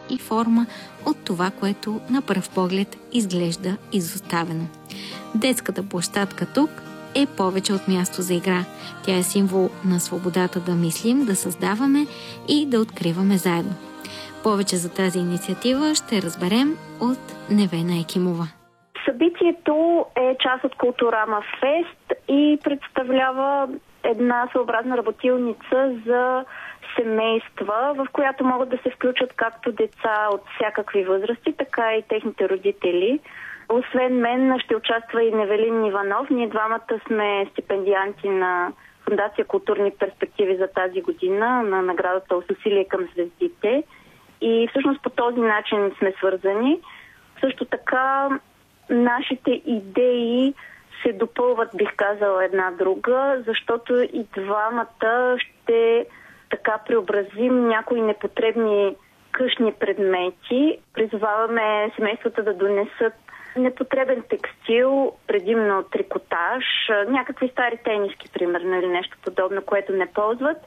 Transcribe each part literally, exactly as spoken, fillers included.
и форма от това, което на пръв поглед изглежда изоставено. Детската площадка тук е повече от място за игра. Тя е символ на свободата да мислим, да създаваме и да откриваме заедно. Повече за тази инициатива ще разберем от Невена Екимова. Събитието е част от Културама Фест и представлява една съобразна работилница за семейства, в която могат да се включат както деца от всякакви възрасти, така и техните родители. Освен мен ще участва и Невелин Иванов. Ние двамата сме стипендианти на Фондация Културни перспективи за тази година на наградата "С усилие към звездите". И всъщност по този начин сме свързани. Също така нашите идеи се допълват, бих казала, една друга, защото и двамата ще така преобразим някои непотребни къщни предмети. Призоваваме семействата да донесат непотребен текстил, предимно трикотаж, някакви стари тениски, примерно, или нещо подобно, което не ползват,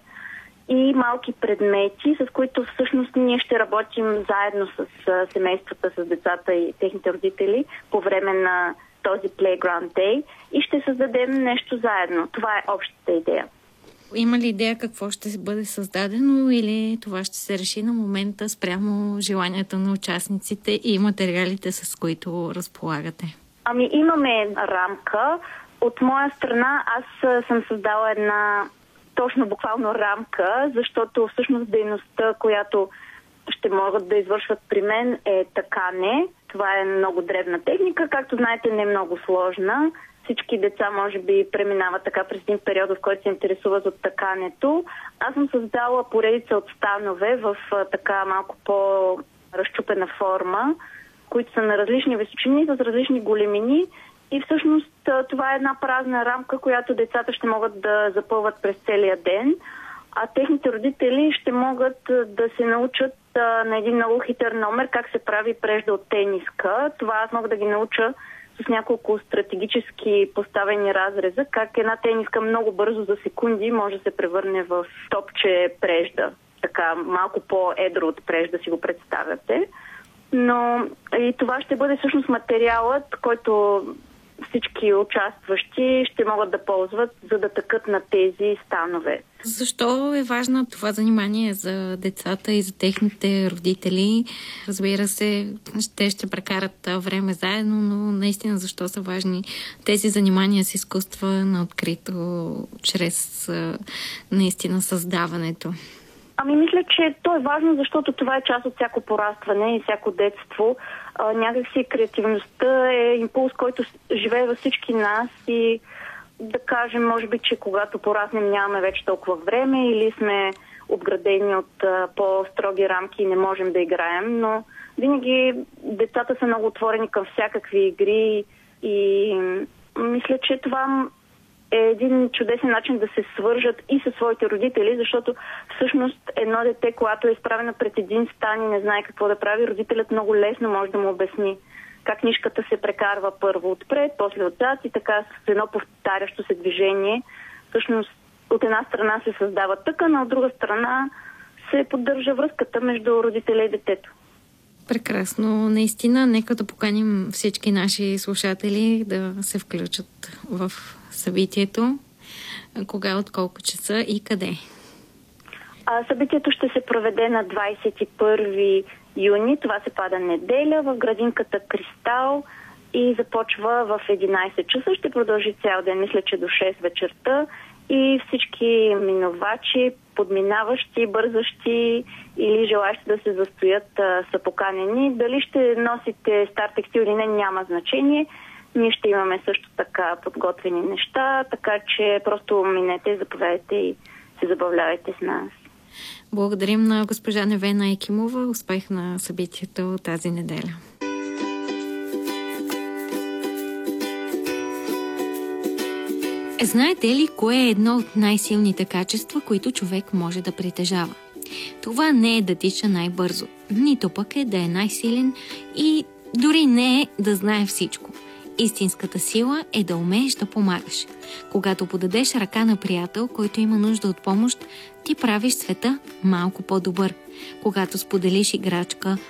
и малки предмети, с които всъщност ние ще работим заедно с семействата, с децата и техните родители по време на този Playground Day и ще създадем нещо заедно. Това е общата идея. Има ли идея какво ще бъде създадено или това ще се реши на момента спрямо желанията на участниците и материалите, с които разполагате? Ами имаме рамка. От моя страна аз съм създала една точно буквално рамка, защото всъщност дейността, която ще могат да извършват при мен, е такане. Това е много дребна техника, както знаете, не е много сложна. Всички деца може би преминават така през един период, в който се интересуват от такането. Аз съм създала поредица от станове в така малко по-разчупена форма, които са на различни височини, с различни големини. И всъщност това е една празна рамка, която децата ще могат да запълват през целия ден, а техните родители ще могат да се научат на един много хитър номер как се прави прежда от тениска. Това аз мога да ги науча с няколко стратегически поставени разреза, как една тениска много бързо за секунди може да се превърне в топче прежда. Така малко по-едро от прежда си го представяте. Но и това ще бъде всъщност материалът, който всички участващи ще могат да ползват, за да тъкат на тези станове. Защо е важно това занимание за децата и за техните родители? Разбира се, те ще прекарат време заедно, но наистина защо са важни тези занимания с изкуства на открито, чрез наистина създаването? Ами мисля, че то е важно, защото това е част от всяко порастване и всяко детство. А, някакси креативността е импулс, който живее във всички нас и да кажем, може би, че когато пораснем нямаме вече толкова време или сме обградени от а, по-строги рамки и не можем да играем, но винаги децата са много отворени към всякакви игри и мисля, че това е един чудесен начин да се свържат и със своите родители, защото всъщност едно дете, когато е изправено пред един стан и не знае какво да прави, родителят много лесно може да му обясни как книжката се прекарва първо отпред, после отзад и така с едно повтарящо се движение. Всъщност от една страна се създава тъкан, а от друга страна се поддържа връзката между родителя и детето. Прекрасно. Наистина, нека да поканим всички наши слушатели да се включат в събитието. Кога, от колко часа и къде? А, събитието ще се проведе на двадесет и първи юни. Това се пада неделя в градинката Кристал и започва в единадесет часа. Ще продължи цял ден, мисля, че до шест вечерта. И всички минувачи, подминаващи, бързащи или желащи да се застоят са поканени. Дали ще носите стар текстил или не, няма значение. Ние ще имаме също така подготвени неща, така че просто минете, заповядайте и се забавлявайте с нас. Благодарим на госпожа Невена Екимова. Успех на събитието тази неделя. Знаете ли кое е едно от най-силните качества, които човек може да притежава? Това не е да тича най-бързо, нито пък е да е най-силен и дори не е да знае всичко. Истинската сила е да умееш да помагаш. Когато подадеш ръка на приятел, който има нужда от помощ, ти правиш света малко по-добър. Когато споделиш играчка,